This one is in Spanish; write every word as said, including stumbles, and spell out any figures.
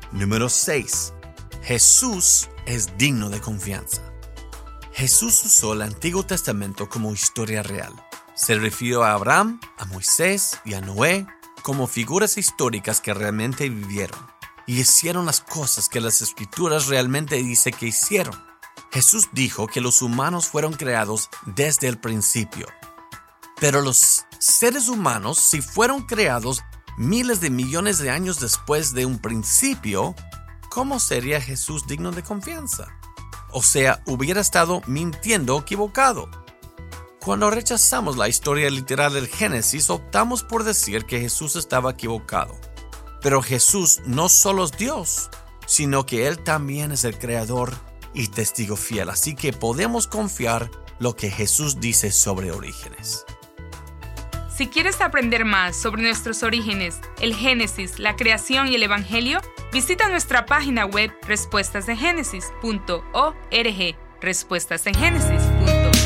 Número seis. Jesús es digno de confianza. Jesús usó el Antiguo Testamento como historia real. Se refirió a Abraham, a Moisés y a Noé como figuras históricas que realmente vivieron y hicieron las cosas que las Escrituras realmente dicen que hicieron. Jesús dijo que los humanos fueron creados desde el principio. Pero los seres humanos, si fueron creados miles de millones de años después de un principio, ¿cómo sería Jesús digno de confianza? O sea, hubiera estado mintiendo o equivocado. Cuando rechazamos la historia literal del Génesis, optamos por decir que Jesús estaba equivocado. Pero Jesús no solo es Dios, sino que Él también es el Creador y testigo fiel. Así que podemos confiar lo que Jesús dice sobre Orígenes. Si quieres aprender más sobre nuestros orígenes, el Génesis, la creación y el Evangelio, visita nuestra página web respuestas en génesis punto org, respuestas en génesis punto org.